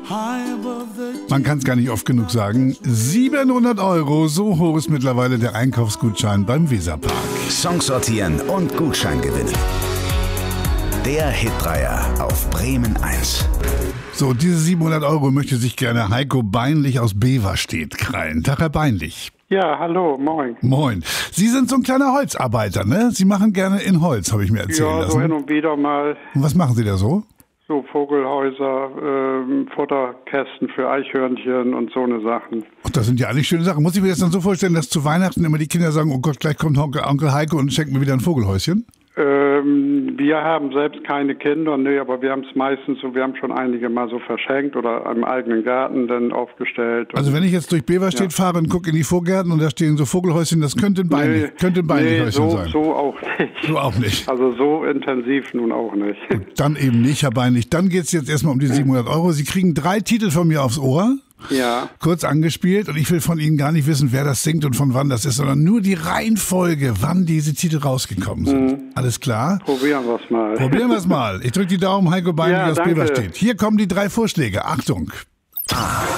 Man kann es gar nicht oft genug sagen. 700 €, so hoch ist mittlerweile der Einkaufsgutschein beim Weserpark. Songs sortieren und Gutschein gewinnen. Der Hitdreier auf Bremen 1. So, diese 700 € möchte sich gerne Heiko Beinlich aus Beverstedt krallen. Tag, Herr Beinlich. Ja, hallo, moin. Moin. Sie sind so ein kleiner Holzarbeiter, ne? Sie machen gerne in Holz, habe ich mir erzählen Ja, lassen. so hin und wieder mal. Und was machen Sie da so? So Vogelhäuser, Futterkästen für Eichhörnchen und so eine Sachen. Ach, das sind ja eigentlich schöne Sachen. Muss ich mir das dann so vorstellen, dass zu Weihnachten immer die Kinder sagen, oh Gott, gleich kommt Onkel Heiko und schenkt mir wieder ein Vogelhäuschen? Wir haben selbst keine Kinder, nee, aber wir haben es meistens so, wir haben schon einige mal so verschenkt oder im eigenen Garten dann aufgestellt. Also wenn ich jetzt durch Beverstedt fahre und gucke in die Vorgärten und da stehen so Vogelhäuschen, das könnte ein Beinlichhäuschen sein. So auch nicht. So auch nicht. Also so intensiv nun auch nicht. Gut, dann eben nicht, Herr Beinlich. Dann geht es jetzt erstmal um die 700 €. Sie kriegen 3 Titel von mir aufs Ohr. Ja. Kurz angespielt, und ich will von Ihnen gar nicht wissen, wer das singt und von wann das ist, sondern nur die Reihenfolge, wann diese Titel rausgekommen sind. Alles klar? Probieren wir es mal. Probieren wir es mal. Ich drücke die Daumen, Heiko Beinlich aus danke. Beverstedt. Hier kommen die 3 Vorschläge. Achtung.